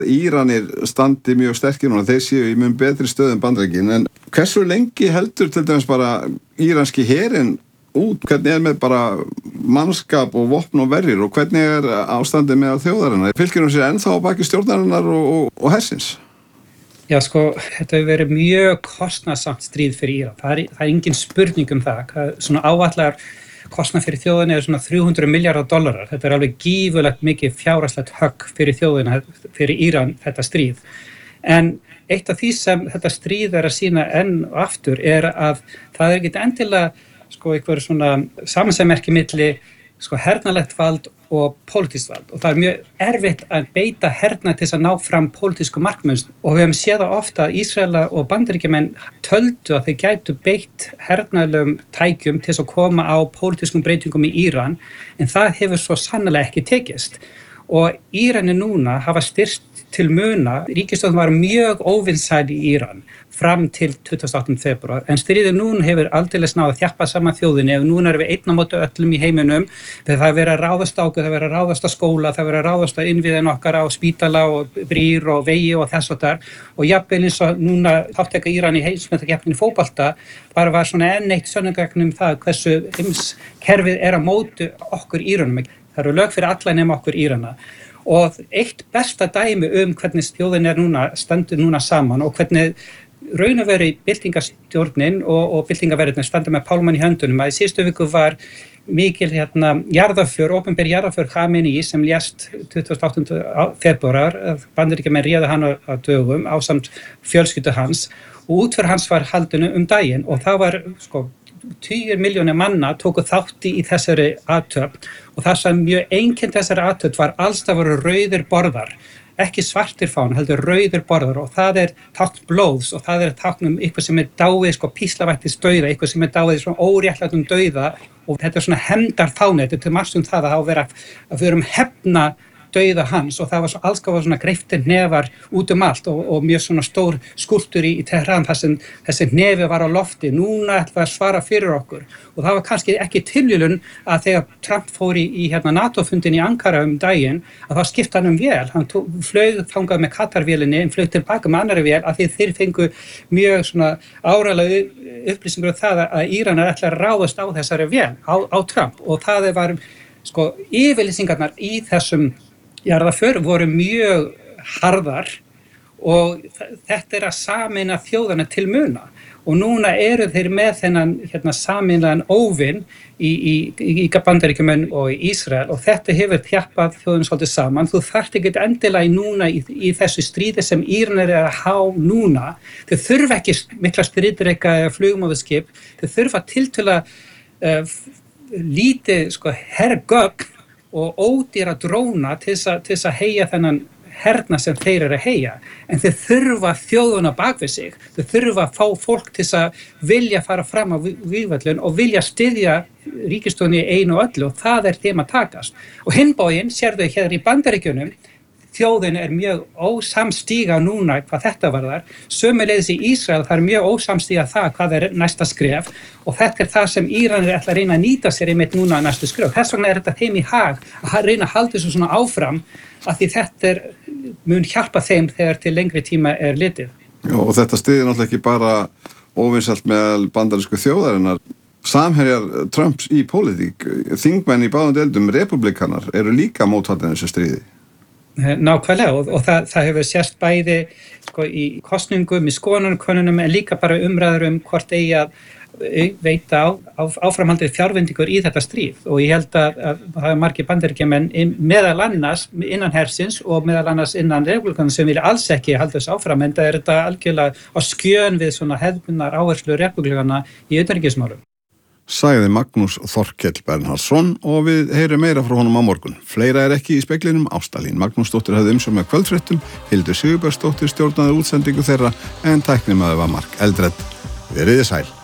Íranir standi mjög sterkir núna, þeir séu í mun betri stöðum Bandaríkin, en hversu lengi heldur til dæmis bara íranski herinn út, hvernig með bara mannskap og vopn og verjur og hvernig ástandið með þjóðarinnar? Fylgir hún sér ennþá á baki stjórnarinnar og hersins? Já, þetta hefur verið mjög kostnaðsamt stríð fyrir Íran. Það er engin spurning það. Svona áætlar kostnað fyrir þjóðina er svona $300 milljarðar. Þetta er alveg gífurlegt mikið fjárhagslegt högg fyrir þjóðina, fyrir Íran, þetta stríð. En eitt af því sem þetta stríð er að sýna enn og aftur er að það er ekki endilega einhver svona samansemmerki milli hernalegt vald og pólitískt vald, og það er mjög erfitt að beita hernað til þess að ná fram pólitísku markmiðum, og við höfum séð það ofta að Ísraela og Bandaríkjamenn töldu að þeir gætu beitt hernaðlegum tækjum til þess að koma á pólitískum breytingum í Íran, en það hefur svo sannarlega ekki tekist. Og Íranir núna hafa styrkt til muna. Ríkisstjórnin var mjög óvinsæl í Íran fram til 28. febrúar, en stríðið núna hefur aldeilis náð að þjappa saman þjóðinni, og núna erum við einn á móti öllum í heiminum, þegar það er verið að ráðast á okkur, það er verið að ráðast á skóla, það er verið að ráðast á innviðin okkar á spítala og brýr og vegi og þess og þar, og jafnvel eins og núna þáttaka Íran í heimsmeistarkeppninni í fótbolta bara var svona enn eitt sönnunargagn það hversu heimskerfið er á móti okkur Íranum. Það eru lög fyrir alla nema okkur Írana. Og eitt besta dæmi hvernig þjóðin er núna, stendur núna saman, og hvernig raun og veru byltingarstjórnin og byltingarverðirnir standa með pálmann í höndunum, að í síðustu viku var mikil jarðarför, opinber jarðarför Khamenei sem lést 28. febrúar, Bandaríkjamenn réðu hann á dögum ásamt fjölskyldu hans, og útför hans var haldinu daginn, og það var 10 milljónir manna tóku þátti í þessari athöfn, og það sem mjög einkennt þessari athöfn var alls það voru rauðir borðar, ekki svartir fánar, heldur rauðir borðar, og það er tákn blóðs, og það er tákn eitthvað sem er dáið píslavættis dauða, eitthvað sem er dáið svona óréttlátum dauða, og þetta er svona hefndar fáni, þetta er til margs það að vera að við erum hefna dauða hans, og það var allskaplega svona greiftir nefar út allt, og mjög svona stór skúlptúr í Teheran þar sem þessi nefi var á lofti. Núna ætlum við að svara fyrir okkur, og það var kannski ekki tilviljun að þegar Trump fór í NATO-fundin í Ankara daginn, að þá skipti hann vél. Hann flög þangað með Katar-vélinni, en flög tilbaka með annarri vél, að því þeir fengu mjög svona áreiðanlega upplýsingur það að Íranar ætla að ráðast á þessari vél, á Trump, og það var yfirlýsingarnar í þessum jarðarför voru mjög harðar, og þetta er að sameina þjóðana til muna, og núna eru þeir með þennan sameiginlegan óvin í Bandaríkjamenn og í Ísrael, og þetta hefur þjappað þjóðunum svolítið saman. Þú þarft ekki endilega núna í þessu stríði sem Íranar er að há núna. Þau þurfa ekki mikla stríðdreka eða flugmóðurskip, þau þurfa tiltölulega lítið hergögn og ódýra dróna til þess að heyja þennan herna sem þeir eru að heyja, en þeir þurfa þjóðuna bak við sig, þeir þurfa að fá fólk til þess að vilja fara fram á vígvöllin og vilja styðja ríkisstjórninni í einu og öllu, og það er þeim að takast. Og hinn bóginn sérðu hér í Bandaríkjunum, þjóðin er mjög ósamstíga núna hvað þetta varðar, sömuleiðis í Ísrael það er mjög ósamstíga það hvað er næsta skref, og þetta er það sem Íranir ætla að reyna að nýta sér einmitt núna næstu skref. Þess vegna er þetta þeim í hag að reyna að halda þessu svona áfram, af því þetta mun hjálpa þeim þegar til lengri tíma er litið. Já, og þetta styður náttúrulega ekki bara óvinsælt með bandarísku þjóðarinnar. Samherjar Trumps í pólitík, þingmenn í báðum deildum, republikanar, eru líka mótfallin þessu stríði. Nákvæmlega, og það hefur sést bæði í kosningum, í skoðanakönnunum, en líka bara umræður hvort eigi að veita áframhaldandi fjárveitingar í þetta stríð, og ég held að það er margir Bandaríkjamenn meðal annars innan hersins og meðal annars innan republikana sem vilja alls ekki halda þessu áfram, en það er þetta algjörlega á skjön við svona hefðbundnar áherslu republikana í utanríkismálum. Sagði Magnús Þorkell Bernhardsson, og við heyrum meira frá honum á morgun. Fleira er ekki í speglinum. Ástalín Magnúsdóttir hafði umsjón með kvöldfréttum, Hildur Sigurbergsdóttir stjórnaði útsendingu þeirra, en tæknimaður var Mark Eldred. Veriði sæl.